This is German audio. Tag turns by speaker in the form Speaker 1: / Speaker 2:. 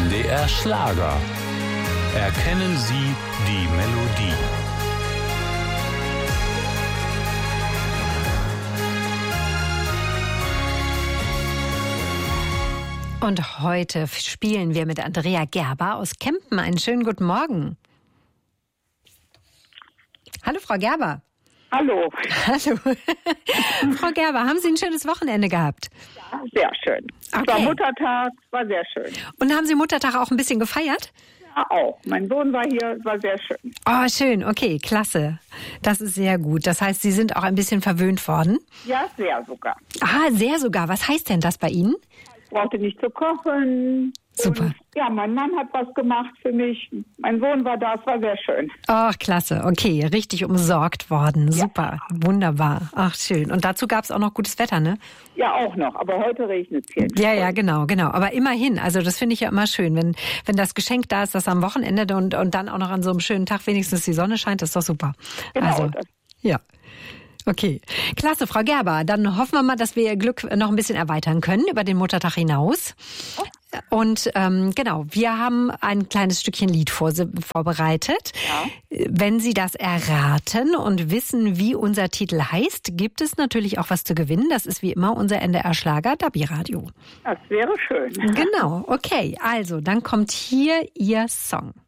Speaker 1: NDR Schlager. Erkennen Sie die Melodie.
Speaker 2: Und heute spielen wir mit Andrea Gerber aus Kempen. Einen schönen guten Morgen. Hallo, Frau Gerber.
Speaker 3: Hallo.
Speaker 2: Hallo. Frau Gerber, haben Sie ein schönes Wochenende gehabt?
Speaker 3: Ja, sehr schön. Es war Muttertag, war sehr schön.
Speaker 2: Und haben Sie Muttertag auch ein bisschen gefeiert?
Speaker 3: Ja, auch. Mein Sohn war hier, war sehr schön.
Speaker 2: Oh, schön. Okay, klasse. Das ist sehr gut. Das heißt, Sie sind auch ein bisschen verwöhnt worden?
Speaker 3: Ja, sehr sogar.
Speaker 2: Ah, sehr sogar. Was heißt denn das bei Ihnen?
Speaker 3: Ich brauchte nicht zu kochen.
Speaker 2: Super.
Speaker 3: Und, ja, mein Mann hat was gemacht für mich. Mein Sohn war da, es war sehr schön.
Speaker 2: Ach, klasse. Okay, richtig umsorgt worden.
Speaker 3: Ja.
Speaker 2: Super. Wunderbar. Ach, schön. Und dazu gab es auch noch gutes Wetter, ne?
Speaker 3: Ja, auch noch. Aber heute regnet es hier.
Speaker 2: Ja, genau. Aber immerhin. Also das finde ich ja immer schön. Wenn das Geschenk da ist, das am Wochenende und dann auch noch an so einem schönen Tag wenigstens die Sonne scheint, ist doch super.
Speaker 3: Genau.
Speaker 2: Also, ja. Okay, klasse, Frau Gerber. Dann hoffen wir mal, dass wir Ihr Glück noch ein bisschen erweitern können über den Muttertag hinaus. Und genau, wir haben ein kleines Stückchen Lied vorbereitet. Ja. Wenn Sie das erraten und wissen, wie unser Titel heißt, gibt es natürlich auch was zu gewinnen. Das ist wie immer unser NDR Schlager Dabi Radio.
Speaker 3: Das wäre schön.
Speaker 2: Genau, okay. Also, dann kommt hier Ihr Song.